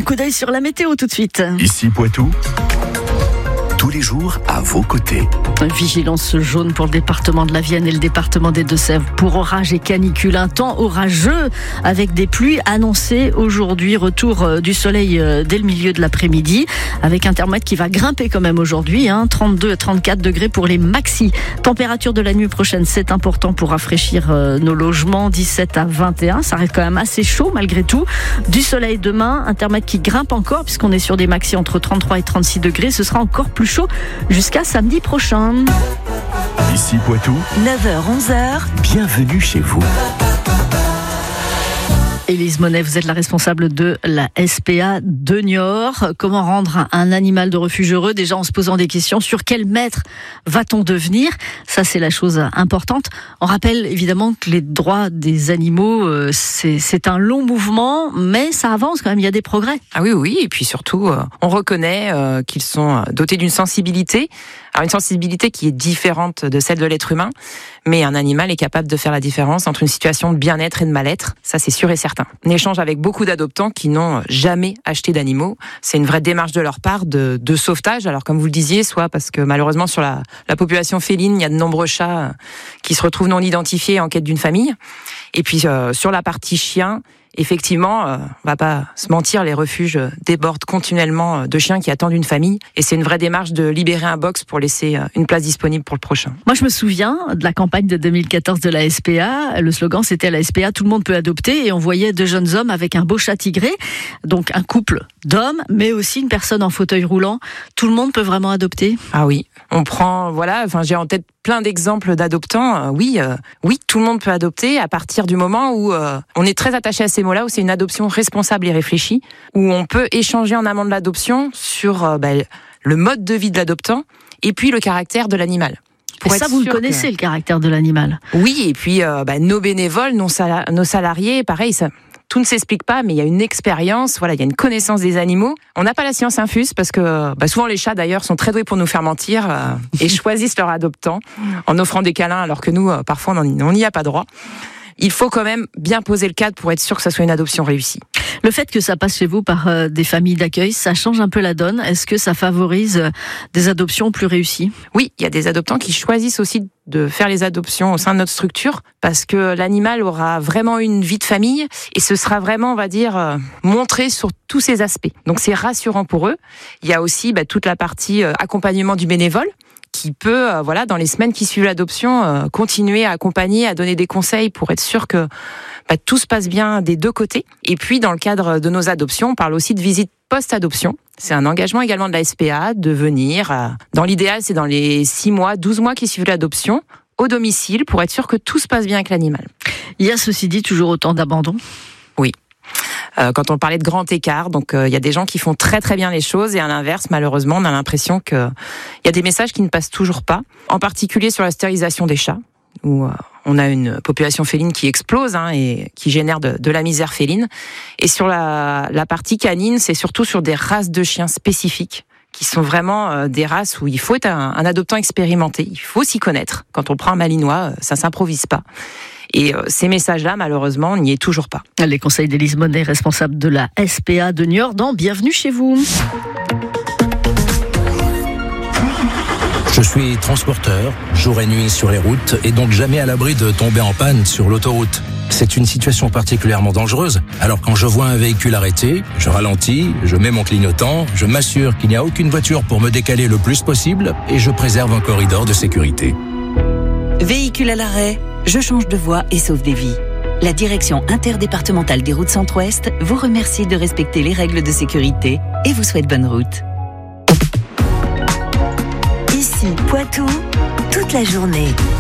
Un coup d'œil sur la météo tout de suite. Ici Poitou, tous les jours à vos côtés. Vigilance jaune pour le département de la Vienne et le département des Deux-Sèvres pour orage et canicule. Un temps orageux avec des pluies annoncées aujourd'hui. Retour du soleil dès le milieu de l'après-midi avec un thermomètre qui va grimper quand même aujourd'hui. 32 à 34 degrés pour les maxi. Température de la nuit prochaine, c'est important pour rafraîchir nos logements. 17 à 21, ça reste quand même assez chaud malgré tout. Du soleil demain, un thermomètre qui grimpe encore puisqu'on est sur des maxi entre 33 et 36 degrés. Ce sera encore plus chaud jusqu'à samedi prochain. Ici Poitou, 9h-11h, bienvenue chez vous. Élise Monet, vous êtes la responsable de la SPA de Niort. Comment rendre un animal de refuge heureux? Déjà en se posant des questions sur quel maître va-t-on devenir? Ça, c'est la chose importante. On rappelle évidemment que les droits des animaux, c'est un long mouvement, mais ça avance quand même, il y a des progrès. Ah oui, et puis surtout, on reconnaît qu'ils sont dotés d'une sensibilité. Alors une sensibilité qui est différente de celle de l'être humain, mais un animal est capable de faire la différence entre une situation de bien-être et de mal-être, ça c'est sûr et certain. On échange avec beaucoup d'adoptants qui n'ont jamais acheté d'animaux. C'est une vraie démarche de leur part de sauvetage, alors comme vous le disiez, soit parce que malheureusement sur la population féline, il y a de nombreux chats qui se retrouvent non identifiés en quête d'une famille. Et puis sur la partie chien, effectivement, on va pas se mentir, les refuges débordent continuellement de chiens qui attendent une famille. Et c'est une vraie démarche de libérer un box pour laisser une place disponible pour le prochain. Moi, je me souviens de la campagne de 2014 de la SPA. Le slogan, c'était à la SPA, tout le monde peut adopter. Et on voyait deux jeunes hommes avec un beau chat tigré. Donc, un couple d'hommes, mais aussi une personne en fauteuil roulant. Tout le monde peut vraiment adopter. Ah oui, on prend, j'ai en tête plein d'exemples d'adoptants. Oui, tout le monde peut adopter à partir du moment où on est très attaché à ces mots-là, où c'est une adoption responsable et réfléchie, où on peut échanger en amont de l'adoption sur le mode de vie de l'adoptant et puis le caractère de l'animal. Et ça, vous le connaissez, le caractère de l'animal. Oui, et puis nos bénévoles, nos salariés, pareil, ça... Tout ne s'explique pas, mais il y a une expérience, il y a une connaissance des animaux. On n'a pas la science infuse parce que souvent les chats d'ailleurs sont très doués pour nous faire mentir et choisissent leur adoptant en offrant des câlins alors que nous, parfois, on n'y a pas droit. Il faut quand même bien poser le cadre pour être sûr que ça soit une adoption réussie. Le fait que ça passe chez vous par des familles d'accueil, ça change un peu la donne. Est-ce que ça favorise des adoptions plus réussies? Oui, il y a des adoptants qui choisissent aussi de faire les adoptions au sein de notre structure parce que l'animal aura vraiment une vie de famille et ce sera vraiment, on va dire, montré sur tous ses aspects. Donc c'est rassurant pour eux. Il y a aussi toute la partie accompagnement du bénévole qui peut, dans les semaines qui suivent l'adoption, continuer à accompagner, à donner des conseils pour être sûr que tout se passe bien des deux côtés. Et puis, dans le cadre de nos adoptions, on parle aussi de visite post-adoption. C'est un engagement également de la SPA de venir, dans l'idéal, c'est dans les 6 mois, 12 mois qui suivent l'adoption, au domicile, pour être sûr que tout se passe bien avec l'animal. Il y a, ceci dit, toujours autant d'abandon? Oui. Quand on parlait de grand écart, donc il y a des gens qui font très très bien les choses et à l'inverse, malheureusement, on a l'impression qu'il y a des messages qui ne passent toujours pas, en particulier sur la stérilisation des chats, où on a une population féline qui explose et qui génère de la misère féline. Et sur la partie canine, c'est surtout sur des races de chiens spécifiques, qui sont vraiment des races où il faut être un adoptant expérimenté, il faut s'y connaître. Quand on prend un malinois, ça s'improvise pas. Et ces messages-là, malheureusement, on n'y est toujours pas. Les conseils d'Élise Monet, responsable de la SPA de Niort, dans Bienvenue chez vous. Je suis transporteur, jour et nuit sur les routes, et donc jamais à l'abri de tomber en panne sur l'autoroute. C'est une situation particulièrement dangereuse. Alors quand je vois un véhicule arrêté, je ralentis, je mets mon clignotant, je m'assure qu'il n'y a aucune voiture pour me décaler le plus possible, et je préserve un corridor de sécurité. Véhicule à l'arrêt, je change de voie et sauve des vies. La direction interdépartementale des routes Centre-Ouest vous remercie de respecter les règles de sécurité et vous souhaite bonne route. Ici Poitou, toute la journée.